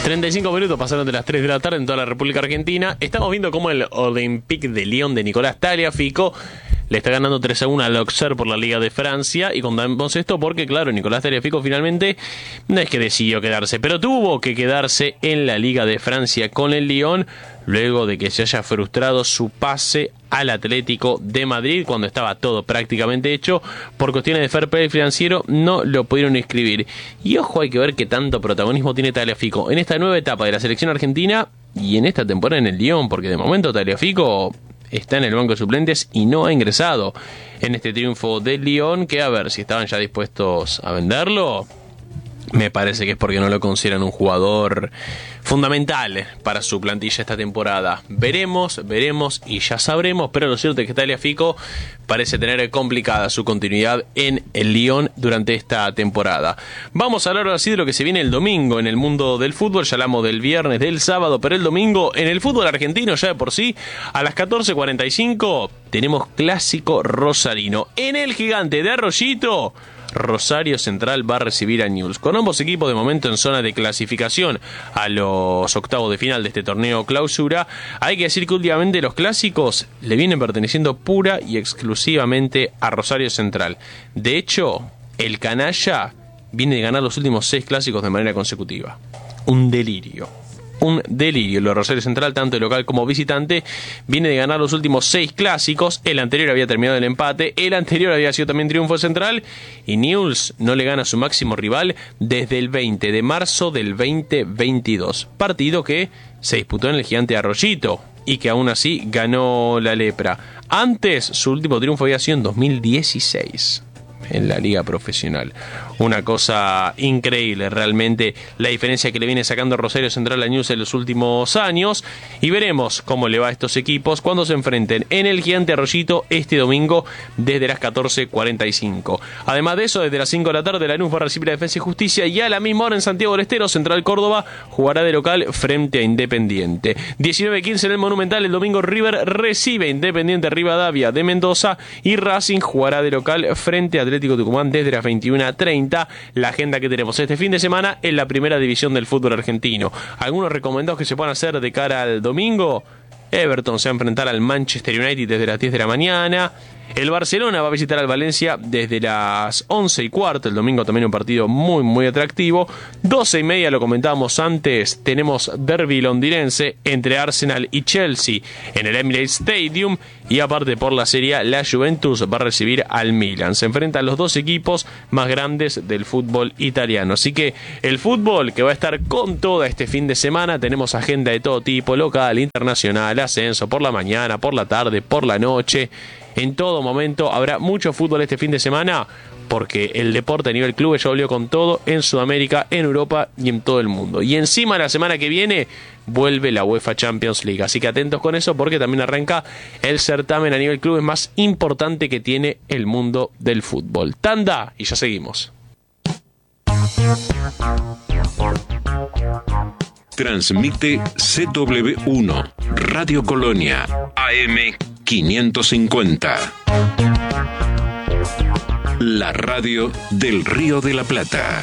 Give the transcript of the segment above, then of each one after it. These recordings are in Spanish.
35 minutos pasaron de las 3 de la tarde en toda la República Argentina. Estamos viendo cómo el Olympique de Lyon de Nicolás Tagliafico le está ganando 3-1 al Auxerre por la Liga de Francia. Y contamos esto porque, claro, Nicolás Tagliafico finalmente no es que decidió quedarse, pero tuvo que quedarse en la Liga de Francia con el Lyon, luego de que se haya frustrado su pase al Atlético de Madrid cuando estaba todo prácticamente hecho. Por cuestiones de fair play financiero no lo pudieron inscribir. Y ojo, hay que ver qué tanto protagonismo tiene Tagliafico en esta nueva etapa de la selección argentina y en esta temporada en el Lyon, porque de momento Tagliafico está en el banco de suplentes y no ha ingresado en este triunfo del Lyon, que a ver si estaban ya dispuestos a venderlo. Me parece que es porque no lo consideran un jugador fundamental para su plantilla esta temporada. Veremos y ya sabremos, pero lo cierto es que Tagliafico parece tener complicada su continuidad en el Lyon durante esta temporada. Vamos a hablar ahora sí de lo que se viene el domingo en el mundo del fútbol. Ya hablamos del viernes, del sábado, pero el domingo en el fútbol argentino ya de por sí a las 14:45 tenemos clásico rosarino. En el Gigante de Arroyito, Rosario Central va a recibir a Newell's, con ambos equipos de momento en zona de clasificación a los octavos de final de este torneo clausura. Hay que decir que últimamente los clásicos le vienen perteneciendo pura y exclusivamente a Rosario Central. De hecho, el canalla viene de ganar los últimos 6 clásicos de manera consecutiva. Un delirio. Lo de Rosario Central, tanto local como visitante, viene de ganar los últimos 6 clásicos. El anterior había terminado el empate, el anterior había sido también triunfo Central, y Newell's no le gana a su máximo rival desde el 20 de marzo del 2022, partido que se disputó en el Gigante Arroyito y que aún así ganó la Lepra. Antes su último triunfo había sido en 2016 en la liga profesional. Una cosa increíble realmente la diferencia que le viene sacando Rosario Central a Newell's en los últimos años, y veremos cómo le va a estos equipos cuando se enfrenten en el Gigante Arroyito este domingo desde las 14:45. Además de eso, desde las 5 de la tarde Lanús va a recibir a Defensa y Justicia, y a la misma hora en Santiago del Estero Central Córdoba jugará de local frente a Independiente. 19:15 en el Monumental el domingo River recibe a Independiente Rivadavia de Mendoza, y Racing jugará de local frente a Atlético Tucumán desde las 21:30. La agenda que tenemos este fin de semana en la primera división del fútbol argentino. Algunos recomendados que se puedan hacer de cara al domingo: Everton se va a enfrentar al Manchester United desde las 10 de la mañana. El Barcelona va a visitar al Valencia desde las 11:15. El domingo también un partido muy atractivo. 12:30, lo comentábamos antes, tenemos derbi londinense entre Arsenal y Chelsea en el Emirates Stadium. Y aparte por la Serie A, la Juventus va a recibir al Milan. Se enfrentan los dos equipos más grandes del fútbol italiano. Así que el fútbol que va a estar con todo este fin de semana. Tenemos agenda de todo tipo, local, internacional, ascenso, por la mañana, por la tarde, por la noche. En todo momento habrá mucho fútbol este fin de semana, porque el deporte a nivel clubes ya volvió con todo en Sudamérica, en Europa y en todo el mundo. Y encima la semana que viene vuelve la UEFA Champions League. Así que atentos con eso, porque también arranca el certamen a nivel clubes más importante que tiene el mundo del fútbol. Tanda y ya seguimos. Transmite CW1 Radio Colonia AM 550. La radio del Río de la Plata.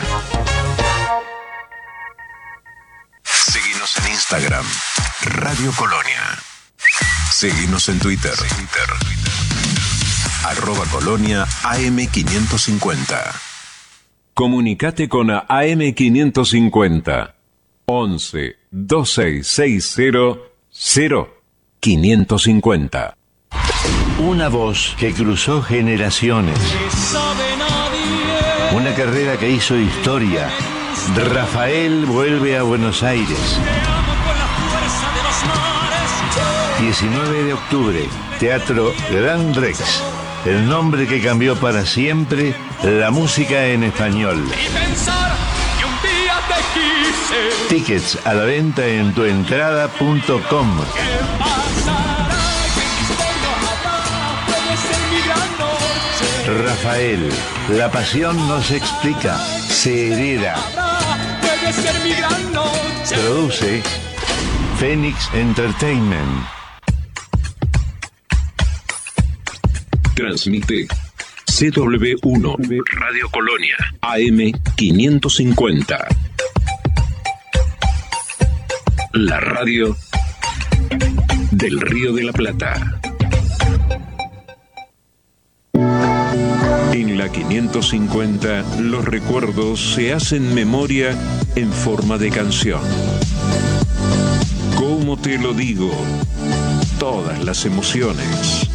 Seguinos en Instagram, Radio Colonia. Seguinos en Twitter. @Colonia AM550. Comunicate con AM550. 11 2660 0550. Una voz que cruzó generaciones. Una carrera que hizo historia. Rafael vuelve a Buenos Aires. 19 de octubre, Teatro Gran Rex. El nombre que cambió para siempre la música en español. Tickets a la venta en tuentrada.com. Rafael, la pasión no se explica, se hereda. Produce Phoenix Entertainment. Transmite CW1 Radio Colonia AM 550. La radio del Río de la Plata. En la 550, los recuerdos se hacen memoria en forma de canción. ¿Cómo te lo digo? Todas las emociones.